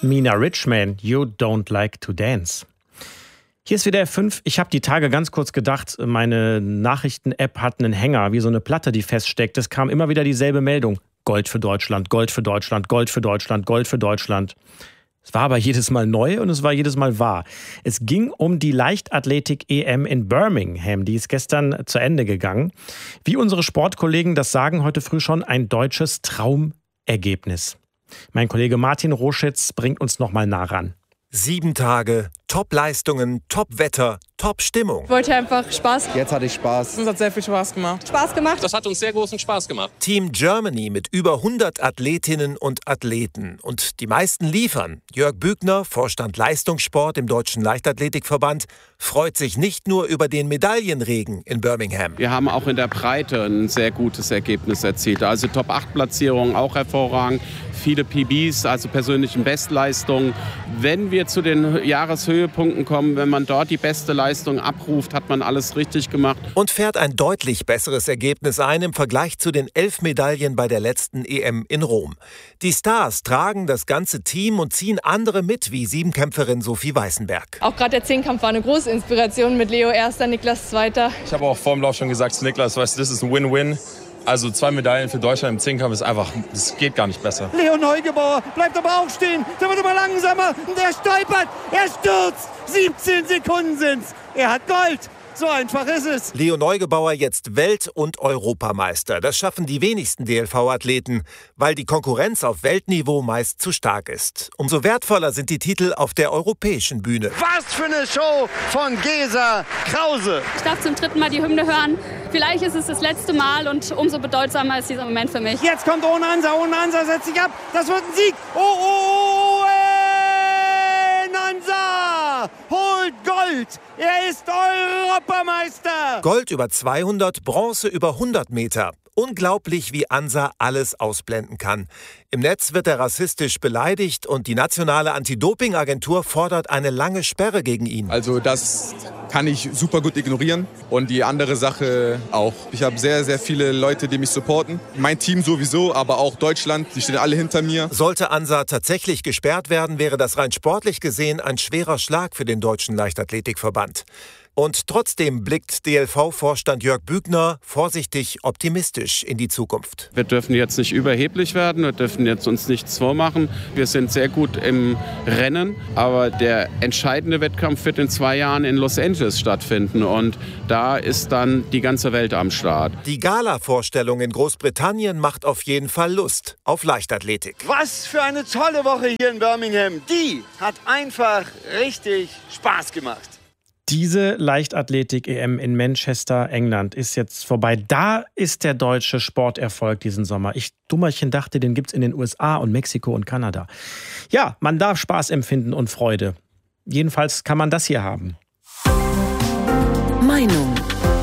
Mina Richman, You Don't Like to Dance. Hier ist wieder F5. Ich habe die Tage ganz kurz gedacht, meine Nachrichten-App hat einen Hänger, wie so eine Platte, die feststeckt. Es kam immer wieder dieselbe Meldung. Gold für Deutschland, Gold für Deutschland, Gold für Deutschland, Gold für Deutschland. Es war aber jedes Mal neu und es war jedes Mal wahr. Es ging um die Leichtathletik-EM in Birmingham. Die ist gestern zu Ende gegangen. Wie unsere Sportkollegen das sagen, heute früh schon ein deutsches Traumergebnis. Mein Kollege Martin Roschitz bringt uns nochmal nah ran. 7 Tage, Top-Leistungen, Top-Wetter, Top-Stimmung. Ich wollte einfach Spaß. Jetzt hatte ich Spaß. Es hat sehr viel Spaß gemacht. Spaß gemacht. Das hat uns sehr großen Spaß gemacht. Team Germany mit über 100 Athletinnen und Athleten. Und die meisten liefern. Jörg Bügner, Vorstand Leistungssport im Deutschen Leichtathletikverband, freut sich nicht nur über den Medaillenregen in Birmingham. Wir haben auch in der Breite ein sehr gutes Ergebnis erzielt. Also Top-8-Platzierungen auch hervorragend. Viele PBs, also persönlichen Bestleistungen. Wenn wir zu den Jahreshöhepunkten kommen, wenn man dort die beste Leistung abruft, hat man alles richtig gemacht. Und fährt ein deutlich besseres Ergebnis ein im Vergleich zu den 11 Medaillen bei der letzten EM in Rom. Die Stars tragen das ganze Team und ziehen andere mit, wie Siebenkämpferin Sophie Weißenberg. Auch gerade der Zehnkampf war eine große Inspiration mit Leo Erster, Niklas Zweiter. Ich habe auch vor dem Lauf schon gesagt zu Niklas, weißt du, das ist ein Win-Win. Also 2 Medaillen für Deutschland im Zehnkampf ist einfach, das geht gar nicht besser. Leo Neugebauer bleibt aber auch stehen. Der wird immer langsamer. Der stolpert. Er stürzt. 17 Sekunden sind's. Er hat Gold. So einfach ist es. Leo Neugebauer jetzt Welt- und Europameister. Das schaffen die wenigsten DLV-Athleten, weil die Konkurrenz auf Weltniveau meist zu stark ist. Umso wertvoller sind die Titel auf der europäischen Bühne. Was für eine Show von Gesa Krause. Ich darf zum 3. Mal die Hymne hören. Vielleicht ist es das letzte Mal und umso bedeutsamer ist dieser Moment für mich. Jetzt kommt Ohne Ansa setzt sich ab. Das wird ein Sieg. Nansa holt Gold. Er ist Europameister. Gold über 200, Bronze über 100 Meter. Unglaublich, wie Ansa alles ausblenden kann. Im Netz wird er rassistisch beleidigt und die nationale Anti-Doping-Agentur fordert eine lange Sperre gegen ihn. Also das kann ich super gut ignorieren und die andere Sache auch. Ich habe sehr, sehr viele Leute, die mich supporten. Mein Team sowieso, aber auch Deutschland, die stehen alle hinter mir. Sollte Ansa tatsächlich gesperrt werden, wäre das rein sportlich gesehen ein schwerer Schlag für den Deutschen Leichtathletikverband. Und trotzdem blickt DLV-Vorstand Jörg Bügner vorsichtig optimistisch in die Zukunft. Wir dürfen jetzt nicht überheblich werden, wir dürfen jetzt uns nichts vormachen. Wir sind sehr gut im Rennen, aber der entscheidende Wettkampf wird in 2 Jahren in Los Angeles stattfinden und da ist dann die ganze Welt am Start. Die Gala-Vorstellung in Großbritannien macht auf jeden Fall Lust auf Leichtathletik. Was für eine tolle Woche hier in Birmingham. Die hat einfach richtig Spaß gemacht. Diese Leichtathletik-EM in Manchester, England, ist jetzt vorbei. Da ist der deutsche Sporterfolg diesen Sommer. Ich, Dummerchen, dachte, den gibt's in den USA und Mexiko und Kanada. Ja, man darf Spaß empfinden und Freude. Jedenfalls kann man das hier haben. Meinung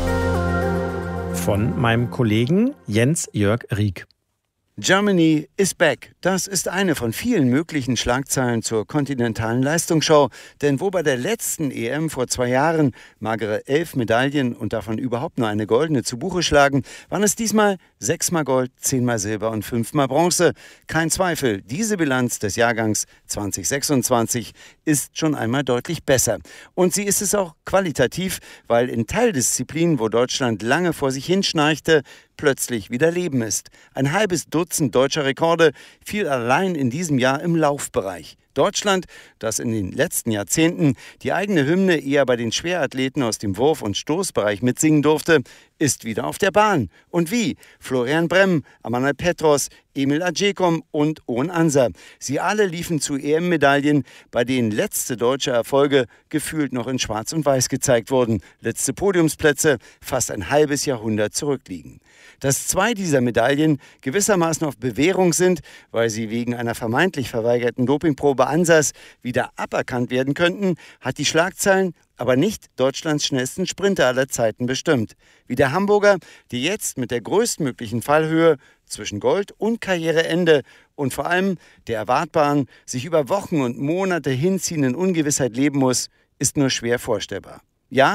von meinem Kollegen Jens-Jörg Rieck. Germany is back. Das ist eine von vielen möglichen Schlagzeilen zur kontinentalen Leistungsschau. Denn wo bei der letzten EM vor 2 Jahren magere 11 Medaillen und davon überhaupt nur eine goldene zu Buche schlagen, waren es diesmal 6-mal Gold, 10-mal Silber und 5-mal Bronze. Kein Zweifel, diese Bilanz des Jahrgangs 2026 ist schon einmal deutlich besser. Und sie ist es auch qualitativ, weil in Teildisziplinen, wo Deutschland lange vor sich hinschnarchte, plötzlich wieder Leben ist. Ein halbes Dutzend deutscher Rekorde fiel allein in diesem Jahr im Laufbereich. Deutschland, das in den letzten Jahrzehnten die eigene Hymne eher bei den Schwerathleten aus dem Wurf- und Stoßbereich mitsingen durfte, ist wieder auf der Bahn. Und wie? Florian Bremm, Amanal Petros, Emil Adjekom und Owen Ansa. Sie alle liefen zu EM-Medaillen, bei denen letzte deutsche Erfolge gefühlt noch in Schwarz und Weiß gezeigt wurden. Letzte Podiumsplätze fast ein halbes Jahrhundert zurückliegen. Dass 2 dieser Medaillen gewissermaßen auf Bewährung sind, weil sie wegen einer vermeintlich verweigerten Dopingprobe Ansas wieder aberkannt werden könnten, hat die Schlagzeilen aber nicht Deutschlands schnellsten Sprinter aller Zeiten bestimmt. Wie der Hamburger, der jetzt mit der größtmöglichen Fallhöhe zwischen Gold und Karriereende und vor allem der erwartbaren, sich über Wochen und Monate hinziehenden Ungewissheit leben muss, ist nur schwer vorstellbar. Ja,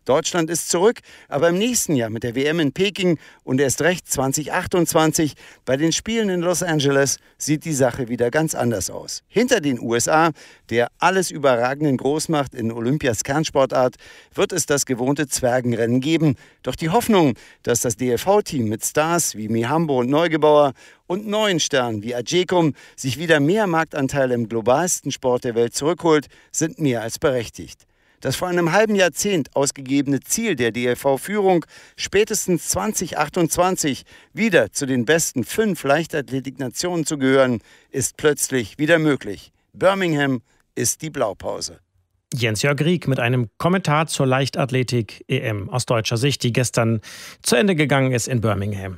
Deutschland ist zurück, aber im nächsten Jahr mit der WM in Peking und erst recht 2028 bei den Spielen in Los Angeles sieht die Sache wieder ganz anders aus. Hinter den USA, der alles überragenden Großmacht in Olympias Kernsportart, wird es das gewohnte Zwergenrennen geben. Doch die Hoffnung, dass das DLV-Team mit Stars wie Mihambo und Neugebauer und neuen Sternen wie Adjekum sich wieder mehr Marktanteile im globalsten Sport der Welt zurückholt, sind mehr als berechtigt. Das vor einem halben Jahrzehnt ausgegebene Ziel der DLV-Führung, spätestens 2028 wieder zu den besten 5 Leichtathletiknationen zu gehören, ist plötzlich wieder möglich. Birmingham ist die Blaupause. Jens-Jörg Rieck mit einem Kommentar zur Leichtathletik-EM aus deutscher Sicht, die gestern zu Ende gegangen ist in Birmingham.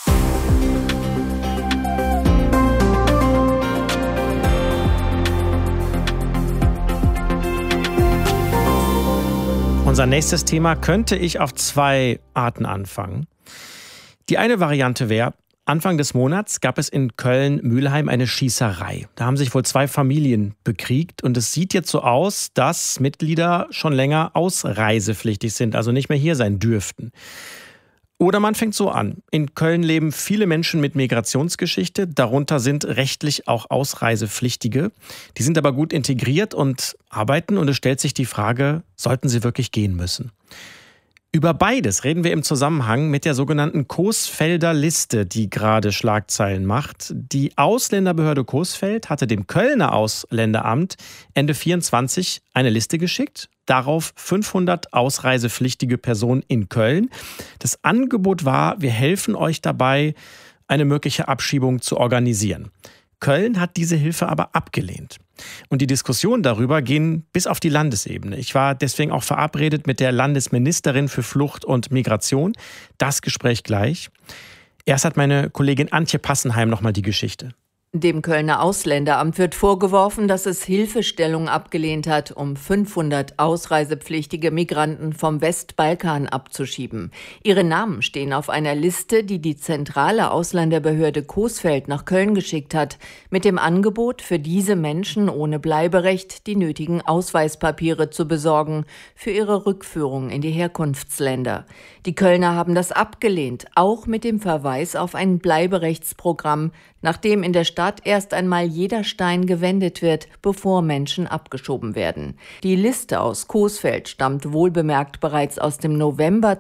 Unser nächstes Thema könnte ich auf 2 Arten anfangen. Die eine Variante wäre, Anfang des Monats gab es in Köln-Mülheim eine Schießerei. Da haben sich wohl 2 Familien bekriegt und es sieht jetzt so aus, dass Mitglieder schon länger ausreisepflichtig sind, also nicht mehr hier sein dürften. Oder man fängt so an. In Köln leben viele Menschen mit Migrationsgeschichte. Darunter sind rechtlich auch Ausreisepflichtige. Die sind aber gut integriert und arbeiten. Und es stellt sich die Frage, sollten sie wirklich gehen müssen? Über beides reden wir im Zusammenhang mit der sogenannten Coesfelder Liste, die gerade Schlagzeilen macht. Die Ausländerbehörde Coesfeld hatte dem Kölner Ausländeramt Ende 2024 eine Liste geschickt. Darauf 500 ausreisepflichtige Personen in Köln. Das Angebot war, wir helfen euch dabei, eine mögliche Abschiebung zu organisieren. Köln hat diese Hilfe aber abgelehnt. Und die Diskussionen darüber gehen bis auf die Landesebene. Ich war deswegen auch verabredet mit der Landesministerin für Flucht und Migration. Das Gespräch gleich. Erst hat meine Kollegin Antje Passenheim nochmal die Geschichte. Dem Kölner Ausländeramt wird vorgeworfen, dass es Hilfestellung abgelehnt hat, um 500 ausreisepflichtige Migranten vom Westbalkan abzuschieben. Ihre Namen stehen auf einer Liste, die die zentrale Ausländerbehörde Coesfeld nach Köln geschickt hat, mit dem Angebot, für diese Menschen ohne Bleiberecht die nötigen Ausweispapiere zu besorgen für ihre Rückführung in die Herkunftsländer. Die Kölner haben das abgelehnt, auch mit dem Verweis auf ein Bleiberechtsprogramm, nachdem in der Stadt erst einmal jeder Stein gewendet wird, bevor Menschen abgeschoben werden. Die Liste aus Coesfeld stammt wohlbemerkt bereits aus dem November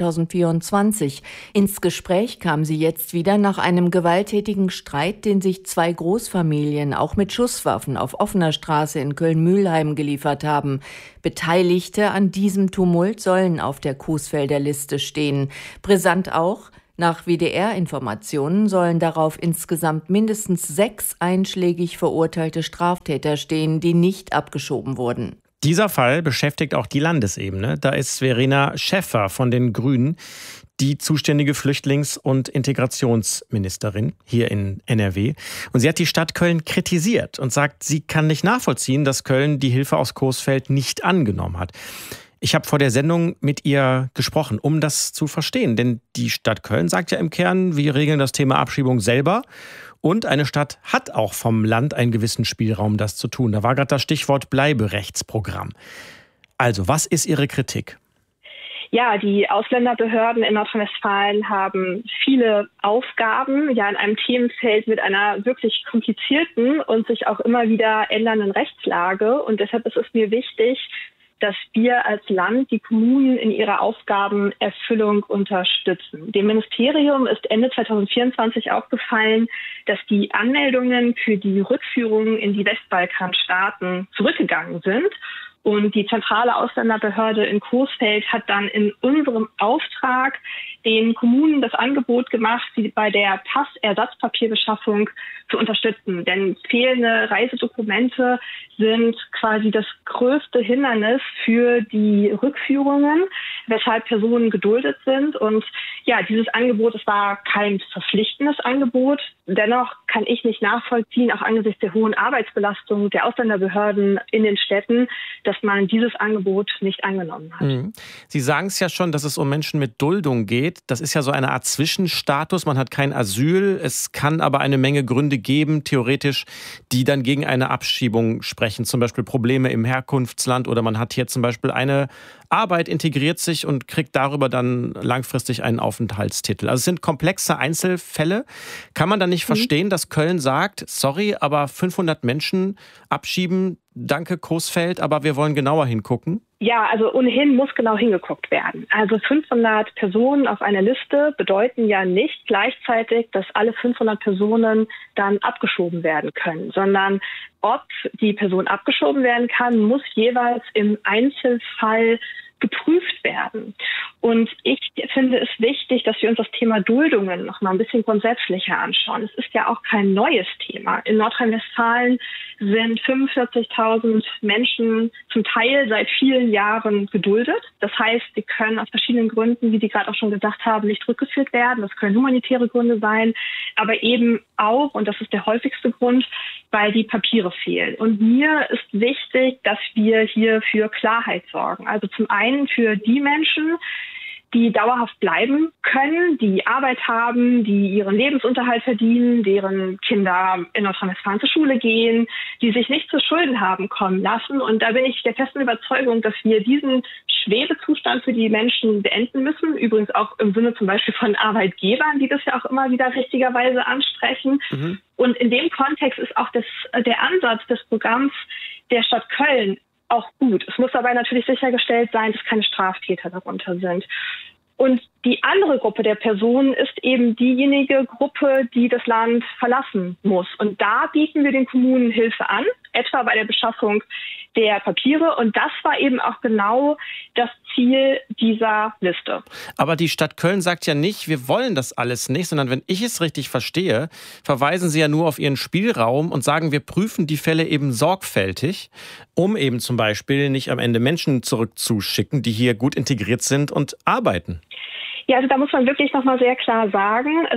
2024. Ins Gespräch kam sie jetzt wieder nach einem gewalttätigen Streit, den sich 2 Großfamilien auch mit Schusswaffen auf offener Straße in Köln-Mülheim geliefert haben. Beteiligte an diesem Tumult sollen auf der Coesfelder Liste stehen. Brisant auch: Nach WDR-Informationen sollen darauf insgesamt mindestens 6 einschlägig verurteilte Straftäter stehen, die nicht abgeschoben wurden. Dieser Fall beschäftigt auch die Landesebene. Da ist Verena Schäffer von den Grünen die zuständige Flüchtlings- und Integrationsministerin hier in NRW. Und sie hat die Stadt Köln kritisiert und sagt, sie kann nicht nachvollziehen, dass Köln die Hilfe aus Coesfeld nicht angenommen hat. Ich habe vor der Sendung mit ihr gesprochen, um das zu verstehen. Denn die Stadt Köln sagt ja im Kern, wir regeln das Thema Abschiebung selber. Und eine Stadt hat auch vom Land einen gewissen Spielraum, das zu tun. Da war gerade das Stichwort Bleiberechtsprogramm. Also, was ist Ihre Kritik? Ja, die Ausländerbehörden in Nordrhein-Westfalen haben viele Aufgaben, ja, in einem Themenfeld mit einer wirklich komplizierten und sich auch immer wieder ändernden Rechtslage. Und deshalb ist es mir wichtig, dass wir als Land die Kommunen in ihrer Aufgabenerfüllung unterstützen. Dem Ministerium ist Ende 2024 aufgefallen, dass die Anmeldungen für die Rückführung in die Westbalkanstaaten zurückgegangen sind. Und die zentrale Ausländerbehörde in Coesfeld hat dann in unserem Auftrag den Kommunen das Angebot gemacht, sie bei der Passersatzpapierbeschaffung zu unterstützen. Denn fehlende Reisedokumente sind quasi das größte Hindernis für die Rückführungen, weshalb Personen geduldet sind. Und ja, dieses Angebot, es war kein verpflichtendes Angebot. Dennoch kann ich nicht nachvollziehen, auch angesichts der hohen Arbeitsbelastung der Ausländerbehörden in den Städten, dass man dieses Angebot nicht angenommen hat. Sie sagen es ja schon, dass es um Menschen mit Duldung geht. angeht, das ist ja so eine Art Zwischenstatus. Man hat kein Asyl. Es kann aber eine Menge Gründe geben, theoretisch, die dann gegen eine Abschiebung sprechen. Zum Beispiel Probleme im Herkunftsland oder man hat hier zum Beispiel eine Arbeit, integriert sich und kriegt darüber dann langfristig einen Aufenthaltstitel. Also es sind komplexe Einzelfälle. Kann man dann nicht verstehen, dass Köln sagt, sorry, aber 500 Menschen abschieben, danke Coesfeld, aber wir wollen genauer hingucken? Ja, also ohnehin muss genau hingeguckt werden. Also 500 Personen auf einer Liste bedeuten ja nicht gleichzeitig, dass alle 500 Personen dann abgeschoben werden können, sondern ob die Person abgeschoben werden kann, muss jeweils im Einzelfall geprüft werden. Und ich finde es wichtig, dass wir uns das Thema Duldungen noch mal ein bisschen grundsätzlicher anschauen. Es ist ja auch kein neues Thema. In Nordrhein-Westfalen sind 45.000 Menschen zum Teil seit vielen Jahren geduldet. Das heißt, sie können aus verschiedenen Gründen, wie Sie gerade auch schon gesagt haben, nicht rückgeführt werden. Das können humanitäre Gründe sein, aber eben auch, und das ist der häufigste Grund, weil die Papiere fehlen. Und mir ist wichtig, dass wir hier für Klarheit sorgen. Also zum einen für die Menschen, die dauerhaft bleiben können, die Arbeit haben, die ihren Lebensunterhalt verdienen, deren Kinder in Nordrhein-Westfalen zur Schule gehen, die sich nicht zu Schulden haben kommen lassen. Und da bin ich der festen Überzeugung, dass wir diesen Schwebezustand für die Menschen beenden müssen. Übrigens auch im Sinne zum Beispiel von Arbeitgebern, die das ja auch immer wieder richtigerweise ansprechen. Und in dem Kontext ist auch der Ansatz des Programms der Stadt Köln auch gut. Es muss dabei natürlich sichergestellt sein, dass keine Straftäter darunter sind. Und die andere Gruppe der Personen ist eben diejenige Gruppe, die das Land verlassen muss. Und da bieten wir den Kommunen Hilfe an, etwa bei der Beschaffung der Papiere. Und das war eben auch genau das Ziel dieser Liste. Aber die Stadt Köln sagt ja nicht, wir wollen das alles nicht, sondern wenn ich es richtig verstehe, verweisen sie ja nur auf ihren Spielraum und sagen, wir prüfen die Fälle eben sorgfältig, um eben zum Beispiel nicht am Ende Menschen zurückzuschicken, die hier gut integriert sind und arbeiten. Ja, also da muss man wirklich nochmal sehr klar sagen,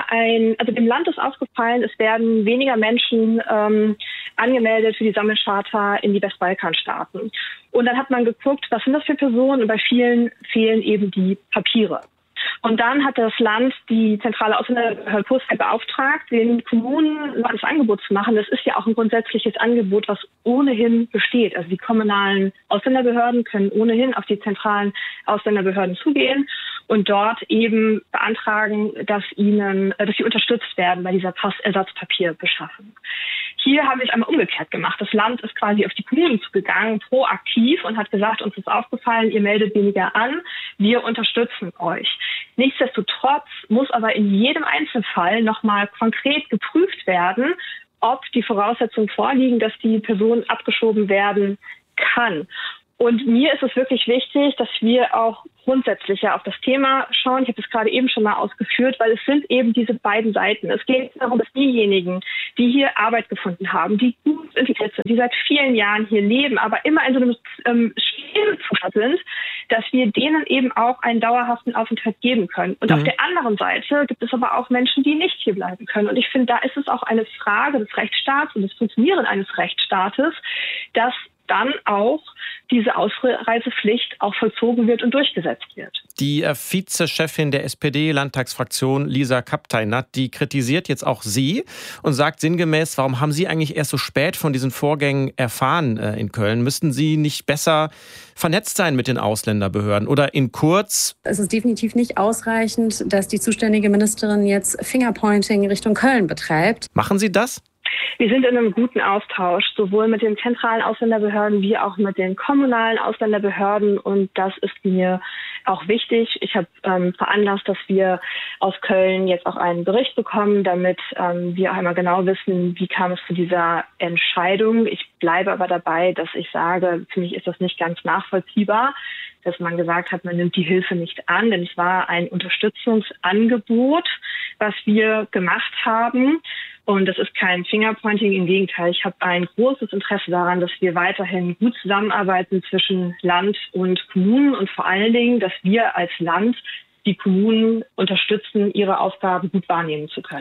also dem Land ist aufgefallen, es werden weniger Menschen angemeldet für die Sammelcharta in die Westbalkanstaaten. Und dann hat man geguckt, was sind das für Personen, und bei vielen fehlen eben die Papiere. Und dann hat das Land die zentrale Ausländerbehörde Coesfeld beauftragt, den Kommunen das Angebot zu machen. Das ist ja auch ein grundsätzliches Angebot, was ohnehin besteht. Also die kommunalen Ausländerbehörden können ohnehin auf die zentralen Ausländerbehörden zugehen und dort eben beantragen, dass sie unterstützt werden bei dieser Passersatzpapierbeschaffung. Hier haben wir es einmal umgekehrt gemacht. Das Land ist quasi auf die Kommunen zugegangen, proaktiv, und hat gesagt, uns ist aufgefallen, ihr meldet weniger an, wir unterstützen euch. Nichtsdestotrotz muss aber in jedem Einzelfall nochmal konkret geprüft werden, ob die Voraussetzungen vorliegen, dass die Person abgeschoben werden kann. Und mir ist es wirklich wichtig, dass wir auch grundsätzlicher auf das Thema schauen. Ich habe es gerade eben schon mal ausgeführt, weil es sind eben diese beiden Seiten. Es geht darum, dass diejenigen, die hier Arbeit gefunden haben, die gut integriert sind, die seit vielen Jahren hier leben, aber immer in so einem schwierigen Zustand sind, dass wir denen eben auch einen dauerhaften Aufenthalt geben können. Und auf der anderen Seite gibt es aber auch Menschen, die nicht hier bleiben können. Und ich finde, da ist es auch eine Frage des Rechtsstaats und des Funktionieren eines Rechtsstaates, dass dann auch diese Ausreisepflicht auch vollzogen wird und durchgesetzt wird. Die Vizechefin der SPD-Landtagsfraktion, Lisa Kapteinath, die kritisiert jetzt auch Sie und sagt sinngemäß, warum haben Sie eigentlich erst so spät von diesen Vorgängen erfahren in Köln? Müssten Sie nicht besser vernetzt sein mit den Ausländerbehörden? Oder in kurz? Es ist definitiv nicht ausreichend, dass die zuständige Ministerin jetzt Fingerpointing Richtung Köln betreibt. Machen Sie das? Wir sind in einem guten Austausch, sowohl mit den zentralen Ausländerbehörden wie auch mit den kommunalen Ausländerbehörden. Und das ist mir auch wichtig. Ich habe veranlasst, dass wir aus Köln jetzt auch einen Bericht bekommen, damit wir auch einmal genau wissen, wie kam es zu dieser Entscheidung. Ich bleibe aber dabei, dass ich sage, für mich ist das nicht ganz nachvollziehbar, dass man gesagt hat, man nimmt die Hilfe nicht an, denn es war ein Unterstützungsangebot, was wir gemacht haben. Und das ist kein Fingerpointing, im Gegenteil. Ich habe ein großes Interesse daran, dass wir weiterhin gut zusammenarbeiten zwischen Land und Kommunen und vor allen Dingen, dass wir als Land die Kommunen unterstützen, ihre Aufgaben gut wahrnehmen zu können.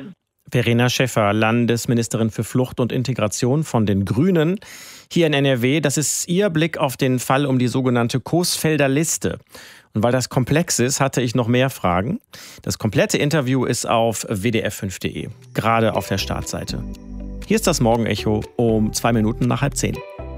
Verena Schäffer, Landesministerin für Flucht und Integration von den Grünen hier in NRW. Das ist ihr Blick auf den Fall um die sogenannte Coesfelder Liste. Und weil das komplex ist, hatte ich noch mehr Fragen. Das komplette Interview ist auf wdr5.de, gerade auf der Startseite. Hier ist das Morgenecho um 2 Minuten nach 9:30.